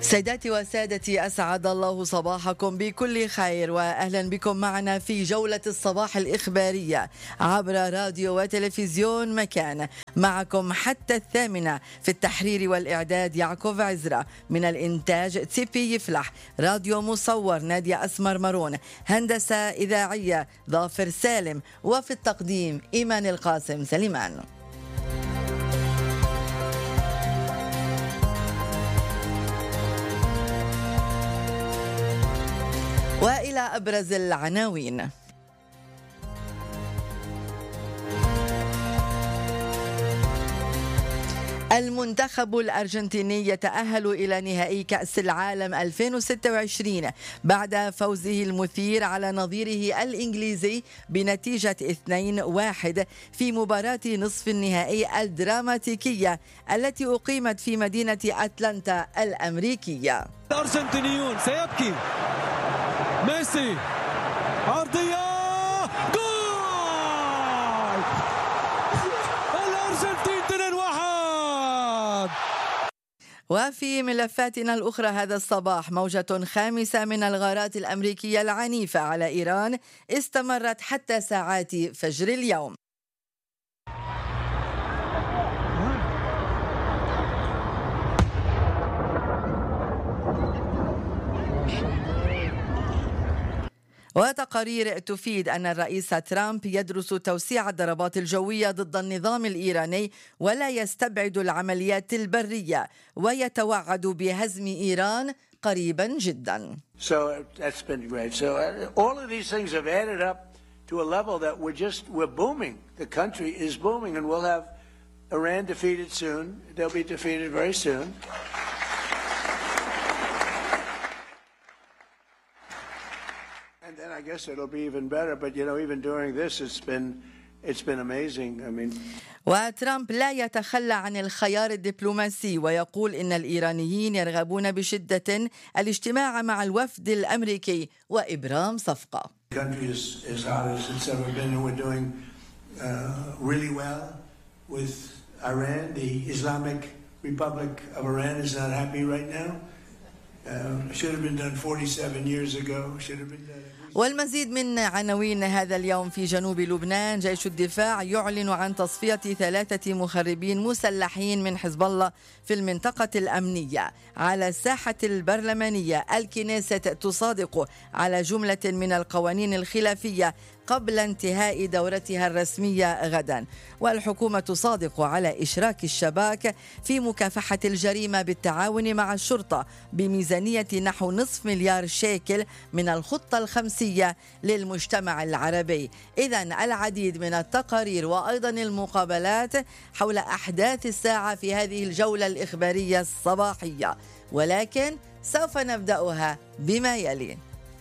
سيداتي وسادتي، أسعد الله صباحكم بكل خير، وأهلا بكم معنا في جولة الصباح الإخبارية عبر راديو وتلفزيون مكان. معكم حتى 8 في التحرير والإعداد يعقوب عزرا، من الإنتاج تيبي يفلح، راديو مصور نادية أسمر مرون، هندسة إذاعية ظافر سالم، وفي التقديم إيمان القاسم سليمان. وإلى أبرز العناوين. المنتخب الأرجنتيني يتأهل إلى نهائي كأس العالم 2026 بعد فوزه المثير على نظيره الإنجليزي بنتيجة 2-1 في مباراة نصف النهائي الدراماتيكية التي أقيمت في مدينة أتلانتا الأمريكية. الأرجنتينيون سيبكي ميسي، عرضية، جول! الأرجنتين 2-1. وفي ملفاتنا الأخرى هذا الصباح، موجة خامسة من الغارات الأمريكية العنيفة على إيران استمرت حتى ساعات فجر اليوم. وتقارير تفيد أن الرئيس ترامب يدرس توسيع الضربات الجوية ضد النظام الإيراني ولا يستبعد العمليات البرية، ويتوعد بهزم إيران قريبا جدا. So that's been great. So all of these things have added up to a level that we're booming. The country is booming, and we'll have Iran defeated soon. They'll be defeated very soon. And then I guess it'll be even better. But you know, even during this, it's been amazing. I mean. وترامب لا يتخلى عن الخيار الدبلوماسي، ويقول إن الإيرانيين يرغبون بشدة الاجتماع مع الوفد الأمريكي وإبرام صفقة. The country is as hot as it's ever been, and we're doing really well with Iran. The Islamic Republic of Iran is not happy right now. Should have been done 47 years ago. Should have been done. والمزيد من عناوين هذا اليوم. في جنوب لبنان، جيش الدفاع يعلن عن تصفية 3 مخربين مسلحين من حزب الله في المنطقة الأمنية. على الساحة البرلمانية، الكنيسة تصادق على جملة من القوانين الخلافية قبل انتهاء دورتها الرسمية غدا. والحكومة تصادق على إشراك الشباك في مكافحة الجريمة بالتعاون مع الشرطة بميزانية نحو نصف مليار شيكل من الخطة الخمسية للمجتمع العربي. إذن العديد من التقارير وأيضا المقابلات حول أحداث الساعة في هذه الجولة الإخبارية الصباحية، ولكن سوف نبدأها بما يلي.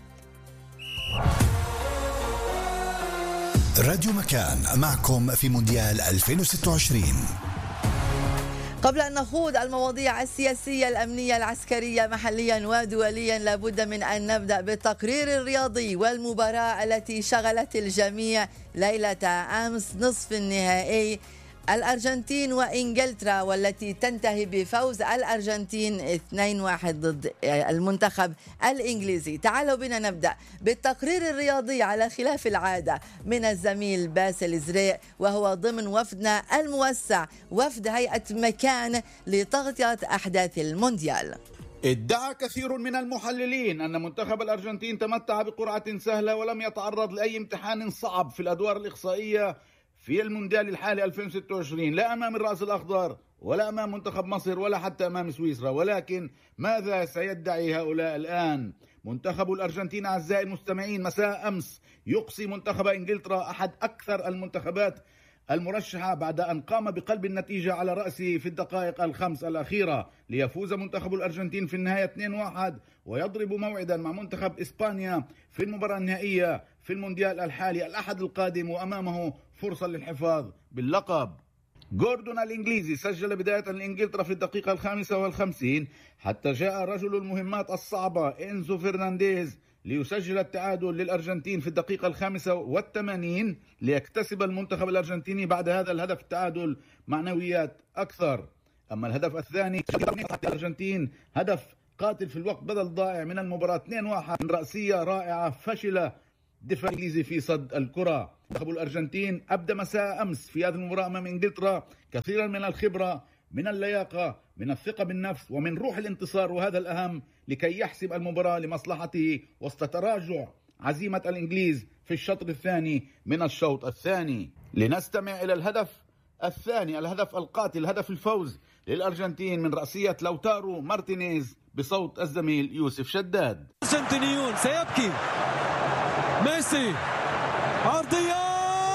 راديو مكان معكم في مونديال 2026. قبل أن نخوض المواضيع السياسية الأمنية العسكرية محليا ودوليا، لابد من أن نبدأ بالتقرير الرياضي والمباراة التي شغلت الجميع ليلة أمس، نصف النهائي الأرجنتين وإنجلترا، والتي تنتهي بفوز الأرجنتين 2-1 ضد المنتخب الإنجليزي. تعالوا بنا نبدأ بالتقرير الرياضي على خلاف العادة من الزميل باسل زريق، وهو ضمن وفدنا الموسع، وفد هيئة مكان لتغطية أحداث المونديال. ادعى كثير من المحللين أن منتخب الأرجنتين تمتع بقرعة سهلة ولم يتعرض لأي امتحان صعب في الأدوار الإقصائية في المونديال الحالي 2026، لا أمام الرأس الأخضر ولا أمام منتخب مصر ولا حتى أمام سويسرا. ولكن ماذا سيدعي هؤلاء الآن؟ منتخب الأرجنتين أعزائي المستمعين مساء أمس يقصي منتخب إنجلترا، أحد أكثر المنتخبات المرشحة، بعد أن قام بقلب النتيجة على رأسه في الدقائق الخمس الأخيرة ليفوز منتخب الأرجنتين في النهاية 2-1 ويضرب موعدا مع منتخب إسبانيا في المباراة النهائية في المونديال الحالي الأحد القادم، وأمامه فرصة للحفاظ باللقب. جوردون الإنجليزي سجل بداية لإنجلترا في الدقيقة 55 حتى جاء رجل المهمات الصعبة إنزو فرنانديز ليسجل التعادل للأرجنتين في الدقيقة 85 ليكتسب المنتخب الأرجنتيني بعد هذا الهدف التعادل معنويات أكثر. أما الهدف الثاني الأرجنتين هدف قاتل في الوقت بدل ضائع من المباراة 2-1 من رأسية رائعة فشل دفاع الإنجليزي في صد الكرة. منتخب الأرجنتين أبدى مساء أمس في هذه المباراة أمام إنجلترا كثيرا من الخبرة، من اللياقة، من الثقة بالنفس، ومن روح الانتصار، وهذا الأهم لكي يحسم المباراة لمصلحته وسط تراجع عزيمة الإنجليز في الشطر الثاني من الشوط الثاني. لنستمع إلى الهدف الثاني، الهدف القاتل، هدف الفوز للأرجنتين من رأسية لوتارو مارتينيز بصوت الزميل يوسف شداد. أرجنتينيون سيبكي، ميسي، عرضية،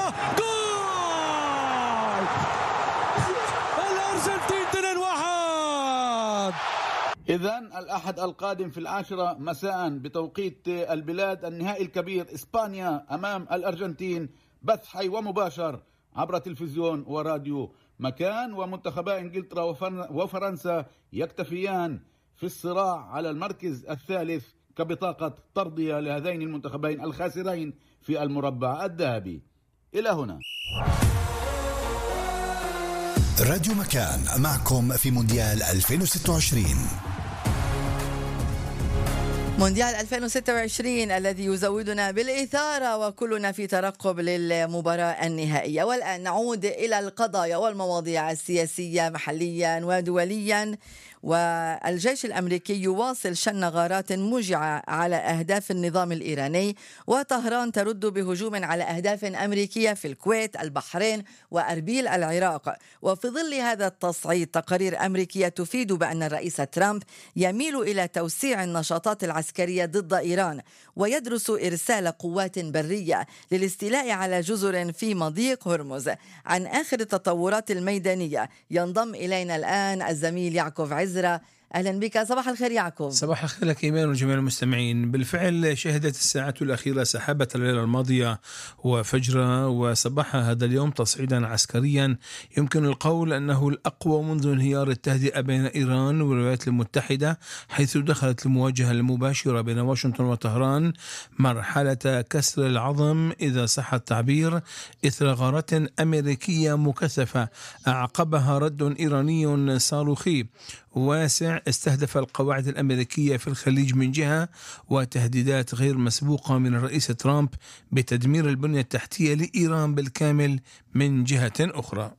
جول! الأرجنتين 2-1. إذن الأحد القادم في 10 مساء بتوقيت البلاد النهائي الكبير إسبانيا أمام الأرجنتين، بث حي ومباشر عبر تلفزيون وراديو مكان. ومنتخبا إنجلترا وفرنسا يكتفيان في الصراع على المركز الثالث كبطاقة ترضية لهذين المنتخبين الخاسرين في المربع الذهبي. إلى هنا راديو مكان معكم في مونديال 2026. مونديال 2026 الذي يزودنا بالإثارة وكلنا في ترقب للمباراة النهائية. والآن نعود إلى القضايا والمواضيع السياسية محليا ودوليا. والجيش الأمريكي يواصل شن غارات موجعة على أهداف النظام الإيراني، وطهران ترد بهجوم على أهداف أمريكية في الكويت، البحرين وأربيل العراق. وفي ظل هذا التصعيد تقارير أمريكية تفيد بأن الرئيس ترامب يميل إلى توسيع النشاطات العسكرية ضد إيران، ويدرس إرسال قوات برية للاستيلاء على جزر في مضيق هرمز. عن آخر التطورات الميدانية ينضم إلينا الآن الزميل يعقوب عزرا. أهلا بك، صباح الخير يعقوب. صباح الخير لك إيمان وجميع المستمعين. بالفعل شهدت الساعات الأخيرة سحابة الليلة الماضية وفجرها وصباحها هذا اليوم تصعيدا عسكريا يمكن القول أنه الأقوى منذ انهيار التهدئة بين إيران والولايات المتحدة، حيث دخلت المواجهة المباشرة بين واشنطن وطهران مرحلة كسر العظم إذا صح التعبير، إثر غارات أمريكية مكثفة أعقبها رد إيراني صاروخي واسع استهدف القواعد الأمريكية في الخليج من جهة، وتهديدات غير مسبوقة من الرئيس ترامب بتدمير البنية التحتية لإيران بالكامل من جهة أخرى.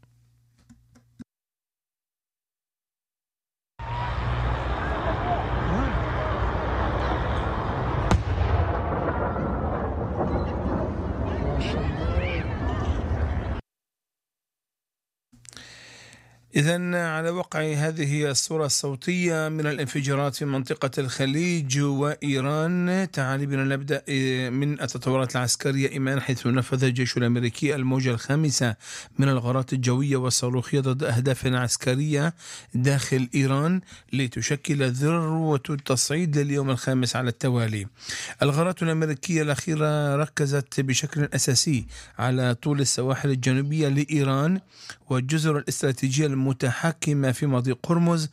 إذن على وقع هذه الصورة الصوتية من الانفجارات في منطقة الخليج وإيران، تعالي بنا نبدأ من التطورات العسكرية إيمان، حيث نفذ الجيش الأمريكي الموجة الخامسة من الغارات الجوية والصاروخية ضد أهداف عسكرية داخل إيران لتشكل ذروة التصعيد لليوم الخامس على التوالي. الغارات الأمريكية الأخيرة ركزت بشكل أساسي على طول السواحل الجنوبية لإيران والجزر الاستراتيجية المتحكمة في مضيق هرمز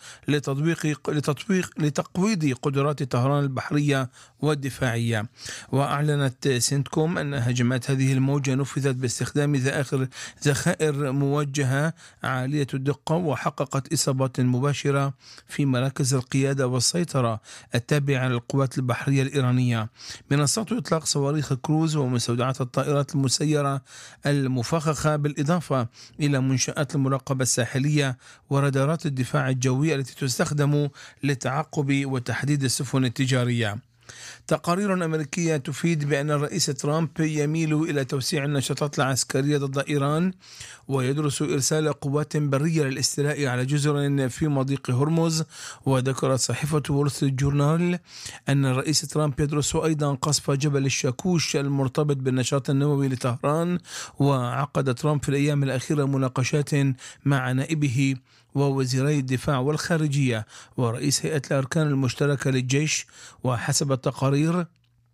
لتقويض قدرات طهران البحرية والدفاعية. وأعلنت سنتكوم أن هجمات هذه الموجة نفذت باستخدام ذخائر موجهة عالية الدقة، وحققت إصابات مباشرة في مراكز القيادة والسيطرة التابعة للقوات البحرية الإيرانية، منصات إطلاق صواريخ كروز ومستودعات الطائرات المسيرة المفخخة، بالإضافة إلى منشآت المراقبة الساحلية ورادارات الدفاع الجوي التي تستخدم لتعقب وتحديد السفن التجارية. تقارير أمريكية تفيد بأن الرئيس ترامب يميل إلى توسيع النشاطات العسكرية ضد إيران، ويدرس إرسال قوات برية للاستيلاء على جزر في مضيق هرمز. وذكرت صحيفة وول ستريت جورنال أن الرئيس ترامب يدرس أيضا قصف جبل الشاكوش المرتبط بالنشاط النووي لطهران. وعقد ترامب في الأيام الأخيرة مناقشات مع نائبه ووزيري الدفاع والخارجية ورئيس هيئة الأركان المشتركة للجيش. وحسب التقارير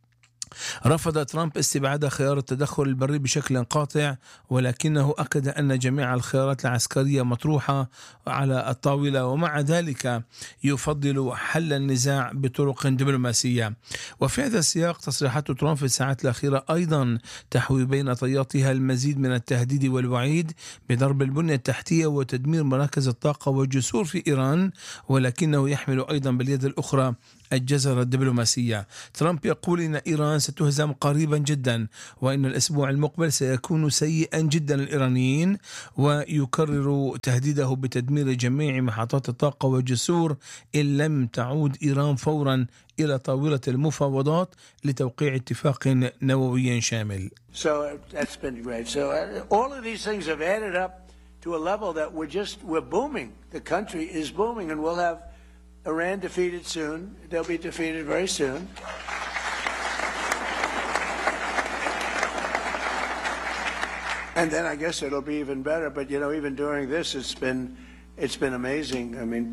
رفض ترامب استبعاد خيار التدخل البري بشكل قاطع، ولكنه أكد أن جميع الخيارات العسكرية مطروحة على الطاولة، ومع ذلك يفضل حل النزاع بطرق دبلوماسية. وفي هذا السياق تصريحات ترامب في الساعات الأخيرة أيضا تحوي بين طياتها المزيد من التهديد والوعيد بضرب البنية التحتية وتدمير مراكز الطاقة والجسور في إيران، ولكنه يحمل أيضا باليد الأخرى الجزرة الدبلوماسية. ترامب يقول إن إيران ستهزم قريبا جدا، وإن الأسبوع المقبل سيكون سيئا جدا للإيرانيين، ويكرر تهديده بتدمير جميع محطات الطاقة والجسور إن لم تعود إيران فورا إلى طاولة المفاوضات لتوقيع اتفاق نووي شامل. So that's been great. So all of these things have added up to a level that we're booming. The country is booming, and we'll have Iran defeated soon. They'll be defeated very soon. And then I guess it'll be even better. But you know, even during this, it's been amazing. I mean.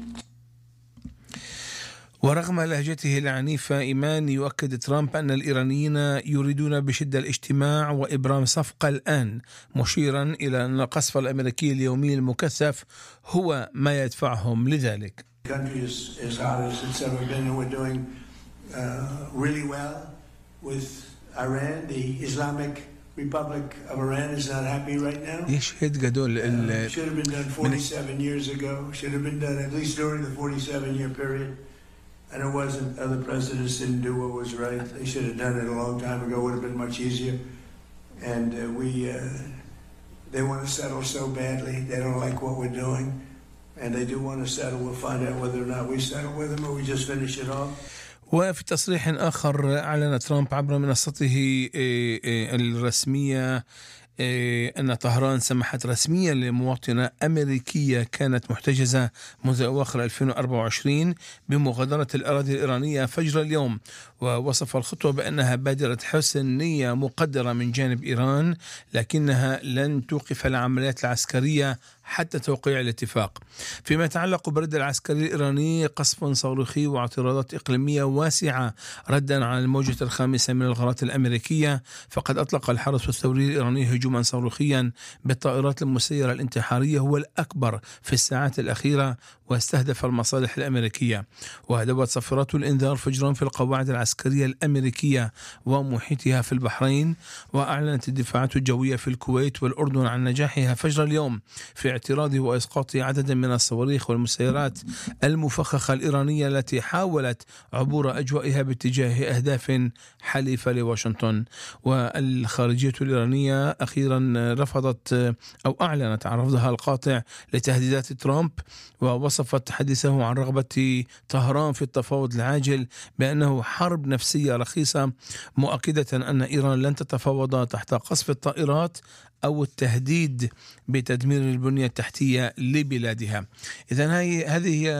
ورغم لهجته العنيفة إيمان، يؤكد ترامب أن الإيرانيين يريدون بشدة الاجتماع وإبرام صفقة الآن، مشيرا إلى أن القصف الأمريكي اليومي المكثف هو ما يدفعهم لذلك. The country is as hot as it's ever been, and we're doing really well with Iran. The Islamic Republic of Iran is not happy right now. يشهد جدول Should have been done 47 years ago. Should have been done at least during the 47-year period. And it wasn't. Other presidents didn't do what was right. They should have done it a long time ago. It would have been much easier. And they want to settle so badly. They don't like what we're doing. And they do want to settle. We'll find out whether or not we settle with them or we just finish it off. وفي تصريح آخر أعلن ترامب عبر منصته الرسمية أن طهران سمحت رسميا لمواطنة أمريكية كانت محتجزة منذ أواخر 2024 بمغادرة الأراضي الإيرانية فجر اليوم، ووصف الخطوة بأنها بادرة حسن نية مقدرة من جانب إيران، لكنها لن توقف العمليات العسكرية حتى توقيع الاتفاق. فيما يتعلق بالرد العسكري الإيراني، قصف صاروخي واعتراضات إقليمية واسعة ردا على الموجة الخامسة من الغارات الأمريكية، فقد أطلق الحرس الثوري الإيراني هجوما صاروخيا بالطائرات المسيرة الانتحارية هو الأكبر في الساعات الأخيرة، واستهدف المصالح الأمريكية. وهدفت صفارات الإنذار فجرا في القواعد العسكرية الأمريكية ومحيطها في البحرين. وأعلنت الدفاعات الجوية في الكويت والأردن عن نجاحها فجر اليوم في اعتراض وإسقاط عدد من الصواريخ والمسيرات المفخخة الإيرانية التي حاولت عبور أجوائها باتجاه أهداف حليفة لواشنطن. والخارجية الإيرانية أخيرا رفضت أو أعلنت عن رفضها القاطع لتهديدات ترامب، ووصفت حديثه عن رغبة طهران في التفاوض العاجل بأنه حرب نفسية رخيصة، مؤكدة أن إيران لن تتفاوض تحت قصف الطائرات أو التهديد بتدمير البنية التحتية لبلادها. إذن هذه هي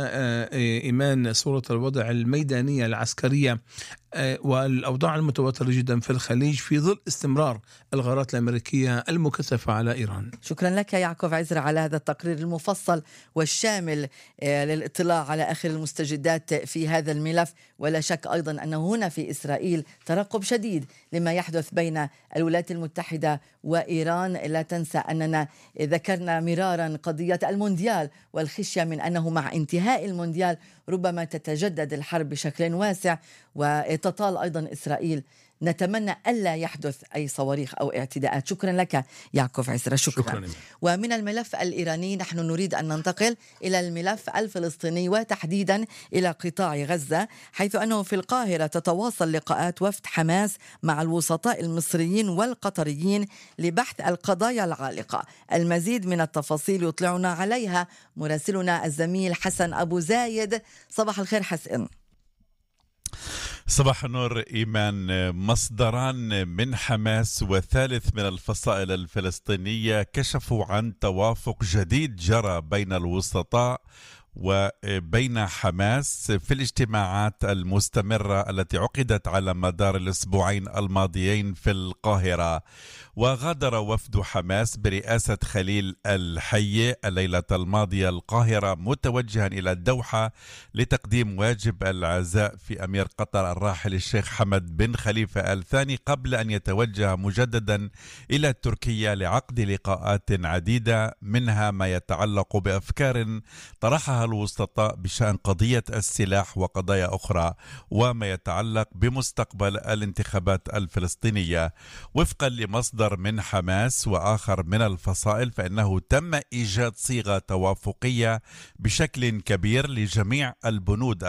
إيمان صورة الوضع الميدانية العسكرية والأوضاع المتوترة جدا في الخليج في ظل استمرار الغارات الأمريكية المكثفة على إيران. شكرا لك يعقوب عزرا على هذا التقرير المفصل والشامل للاطلاع على آخر المستجدات في هذا الملف. ولا شك أيضا أنه هنا في إسرائيل ترقب شديد لما يحدث بين الولايات المتحدة وإيران. لا تنسى أننا ذكرنا مرارا قضية المونديال والخشية من أنه مع انتهاء المونديال ربما تتجدد الحرب بشكل واسع، وتطال أيضا إسرائيل. نتمنى ألا يحدث أي صواريخ أو اعتداءات. شكرا لك يعقوب عزرا. شكرا. ومن الملف الإيراني نحن نريد أن ننتقل إلى الملف الفلسطيني، وتحديدا إلى قطاع غزة، حيث أنه في القاهرة تتواصل لقاءات وفد حماس مع الوسطاء المصريين والقطريين لبحث القضايا العالقة. المزيد من التفاصيل يطلعنا عليها مراسلنا الزميل حسن أبو زايد. صباح الخير حسن. صباح النور إيمان. مصدران من حماس وثالث من الفصائل الفلسطينية كشفوا عن توافق جديد جرى بين الوسطاء وبين حماس في الاجتماعات المستمرة التي عقدت على مدار الأسبوعين الماضيين في القاهرة. وغادر وفد حماس برئاسة خليل الحي الليلة الماضية القاهرة متوجها إلى الدوحة لتقديم واجب العزاء في أمير قطر الراحل الشيخ حمد بن خليفة آل ثاني، قبل أن يتوجه مجددا إلى تركيا لعقد لقاءات عديدة، منها ما يتعلق بأفكار طرحها الوسطاء بشأن قضية السلاح وقضايا أخرى، وما يتعلق بمستقبل الانتخابات الفلسطينية. وفقا لمصدر من حماس وآخر من الفصائل، فإنه تم إيجاد صيغة توافقية بشكل كبير لجميع البنود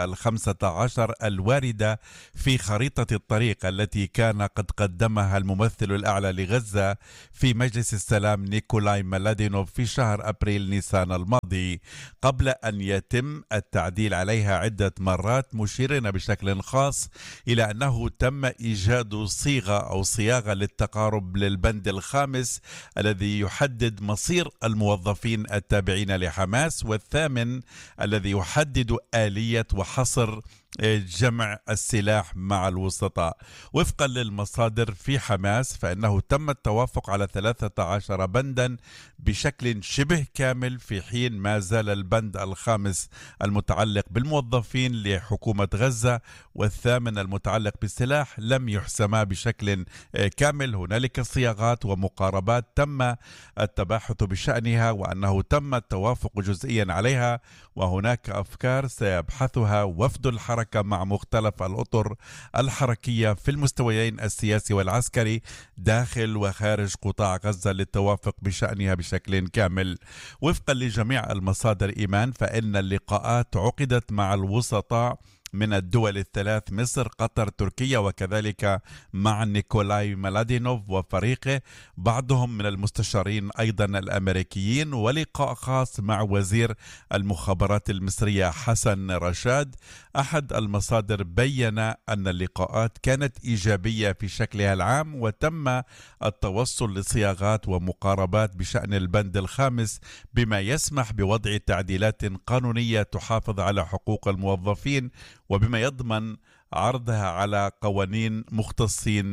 15 الواردة في خريطة الطريق التي كان قد قدمها الممثل الأعلى لغزة في مجلس السلام نيكولاي ملادينوف في شهر أبريل نيسان الماضي، قبل أن يتم التعديل عليها عدة مرات، مشيرين بشكل خاص إلى أنه تم إيجاد صيغة أو صياغة للتقارب للبند الخامس الذي يحدد مصير الموظفين التابعين لحماس، والثامن الذي يحدد آلية وحصر جمع السلاح مع الوسطاء. وفقا للمصادر في حماس، فإنه تم التوافق على 13 بندا بشكل شبه كامل، في حين ما زال البند الخامس المتعلق بالموظفين لحكومة غزة والثامن المتعلق بالسلاح لم يحسما بشكل كامل. هنالك صياغات ومقاربات تم التباحث بشأنها، وأنه تم التوافق جزئيا عليها، وهناك أفكار سيبحثها وفد الحركة مع مختلف الأطر الحركية في المستويين السياسي والعسكري داخل وخارج قطاع غزة للتوافق بشأنها بشكل كامل. وفقا لجميع المصادر إيمان، فإن اللقاءات عقدت مع الوسطاء من الدول الثلاث مصر قطر تركيا، وكذلك مع نيكولاي ملادينوف وفريقه، بعضهم من المستشارين أيضا الأمريكيين، ولقاء خاص مع وزير المخابرات المصرية حسن رشاد. أحد المصادر بيّن أن اللقاءات كانت إيجابية في شكلها العام، وتم التوصل لصياغات ومقاربات بشأن البند الخامس بما يسمح بوضع تعديلات قانونية تحافظ على حقوق الموظفين، وبما يضمن عرضها على قوانين مختصين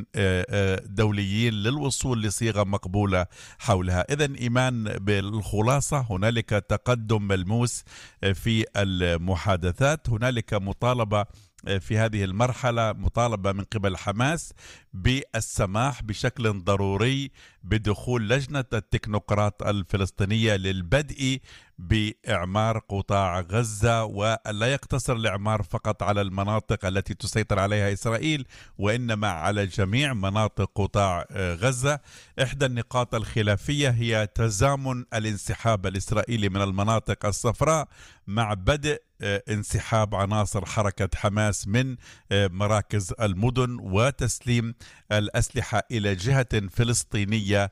دوليين للوصول لصيغة مقبولة حولها. إذن إيمان بالخلاصة، هنالك تقدم ملموس في المحادثات، هنالك مطالبة في هذه المرحلة، مطالبة من قبل حماس بالسماح بشكل ضروري بدخول لجنة التكنوقراط الفلسطينية للبدء بإعمار قطاع غزة، ولا يقتصر الإعمار فقط على المناطق التي تسيطر عليها إسرائيل، وإنما على جميع مناطق قطاع غزة. إحدى النقاط الخلافية هي تزامن الانسحاب الإسرائيلي من المناطق الصفراء مع بدء انسحاب عناصر حركة حماس من مراكز المدن وتسليم الأسلحة إلى جهة فلسطينية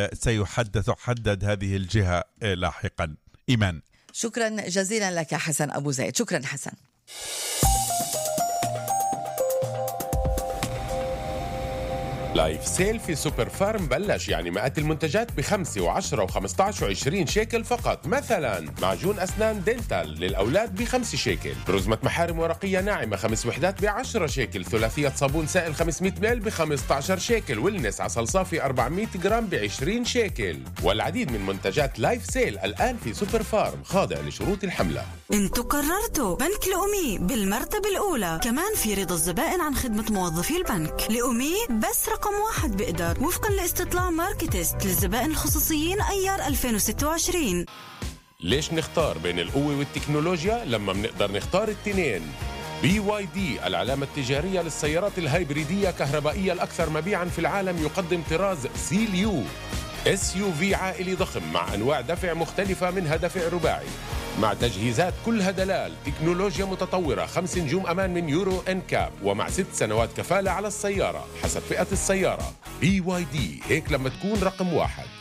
سيحدد هذه الجهة لاحقا. إيمان، شكرا جزيلا لك حسن أبو زيد. شكرا حسن. لايف سيل في سوبر فارم بلش، يعني مئات المنتجات ب5 و10 و15 و20 شيكل فقط. مثلا معجون أسنان دينتال للأولاد ب5 شيكل، رزمة محارم ورقية ناعمة 5 وحدات ب10 شيكل، ثلاثية صابون سائل 500 مل ب15 شيكل، والنس عسل صافي 400 جرام ب20 شيكل. والعديد من منتجات لايف سيل الآن في سوبر فارم، خاضع لشروط الحملة. انتوا قررتوا بنك لأمي بالمرتبة الأولى، كمان في رضا الزبائن عن خدمة موظفي البنك. لأمي بس رقم 1 بقدر، وفقا لاستطلاع ماركتست للزبائن الخصوصيين أيار 2026. ليش نختار بين القوة والتكنولوجيا لما بنقدر نختار التنين؟ BYD العلامة التجارية للسيارات الهايبريدية كهربائية الأكثر مبيعاً في العالم، يقدم طراز سيليو SUV عائلي ضخم مع أنواع دفع مختلفة، منها دفع رباعي مع تجهيزات كلها دلال، تكنولوجيا متطورة، 5 نجوم أمان من يورو NCAP، ومع 6 سنوات كفالة على السيارة حسب فئة السيارة. BYD، هيك لما تكون رقم 1.